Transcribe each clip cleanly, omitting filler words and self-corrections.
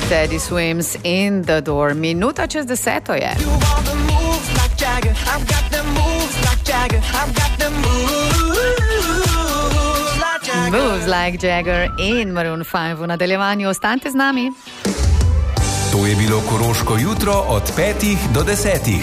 Teddy Swims in the Door. Minuta čez 10 je. Moves like Jagger in Maroon 5 v nadaljevanju. Ostanite z nami. To je bilo Koroško jutro od 5 do 10.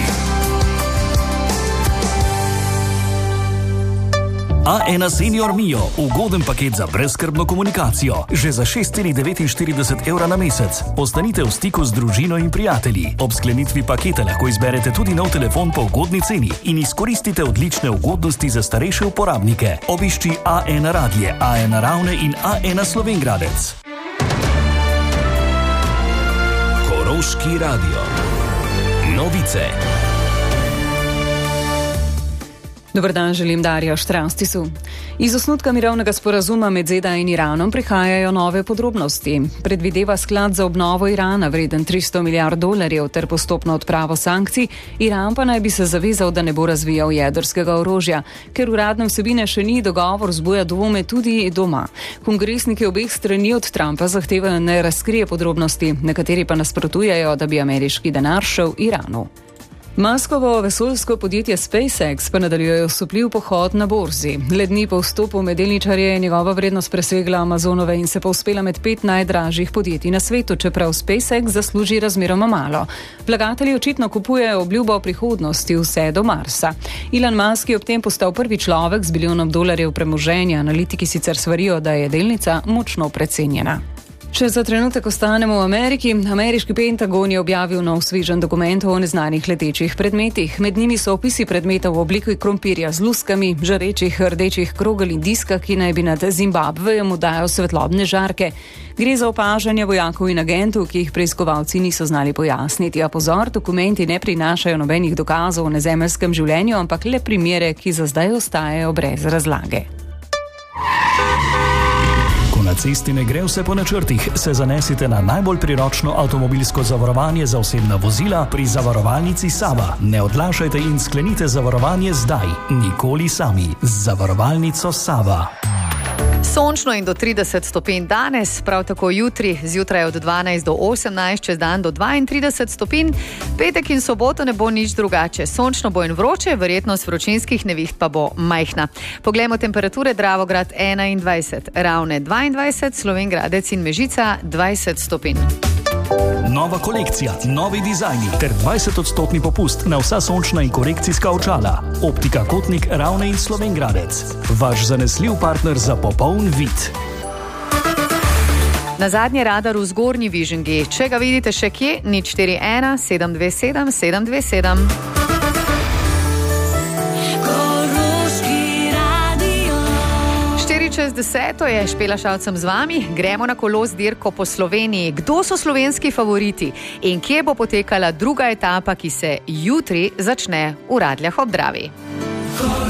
A1 Senior Mio, ugoden paket za brezskrbno komunikacijo. Že za 6,49 € na mesec. Ostanite v stiku z družino in prijatelji. Ob sklenitvi paketa lahko izberete tudi nov telefon po ugodni ceni in izkoristite odlične ugodnosti za starejše uporabnike. Obišči A1 Radlje, A1 Ravne in A1 Slovenjgradec. Koroški radio. Novice. Dober dan, želim Darja Štrastisu. Iz osnutka mirovnega sporazuma med ZDA in Iranom prihajajo nove podrobnosti. Predvideva sklad za obnovo Irana vreden $300 milijard ter postopno odpravo sankcij. Iran pa naj bi se zavezal, da ne bo razvijal jedrskega orožja. Ker uradne vsebine še ni, dogovor vzbuja dvome tudi doma. Kongresniki obeh strani od Trumpa zahtevajo, ne razkrije podrobnosti, nekateri pa nasprotujejo, da bi ameriški denar šel Iranu. Muskovo vesoljsko podjetje SpaceX pa nadaljuje osupljiv pohod na borzi. Le dni po vstopu med delničarje je njegova vrednost presegla Amazonove in se povzpela med 5 najdražjih podjetij na svetu, čeprav SpaceX zasluži razmeroma malo. Vlagatelji očitno kupujejo obljubo o prihodnosti vse do Marsa. Elon Musk je ob tem postal prvi človek z $1 bilijon premoženja. Analitiki sicer svarijo, da je delnica močno precenjena. Če za trenutek ostanemo v Ameriki, ameriški Pentagon je objavil nov sveženj dokumentov o neznanih letečih predmetih. Med njimi so opisi predmetov v obliki krompirja z luskami, žarečih rdečih krogel in diska, ki naj bi nad Zimbabvejem dajal svetlobne žarke. Gre za opažanja vojakov in agentov, ki jih preiskovalci niso znali pojasniti. A pozor, dokumenti ne prinašajo nobenih dokazov o nezemeljskem življenju, ampak le primere, ki za zdaj ostajajo brez razlage. Na cesti ne gre vse po načrtih, se zanesite na najbolj priročno avtomobilsko zavarovanje za osebna vozila pri zavarovalnici Sava. Ne odlašajte in sklenite zavarovanje zdaj, nikoli sami. Z zavarovalnico Sava. Sončno in do 30 stopinj danes, prav tako jutri, zjutraj od 12 do 18, čez dan do 32 stopinj. Petek in soboto ne bo nič drugače. Sončno bo in vroče, verjetnost vročinskih neviht pa bo majhna. Poglejmo temperature: Dravograd 21, Ravne 22, Slovenjgradec in Mežica 20 stopinj. Nova kolekcija, novi dizajni ter 20% popust na vsa sončna in korekcijska očala. Optika Kotnik, Ravne in Slovenjgradec. Vaš zanesljiv partner za popoln vid. Na zadnje radar v Zgornji Vižengi. Če ga vidite še kje, 041 727 727. 10 je, Špela Šalcem z vami, gremo na kolo z dirko po Sloveniji. Kdo so slovenski favoriti in kje bo potekala druga etapa, ki se jutri začne v Radljah ob Dravi?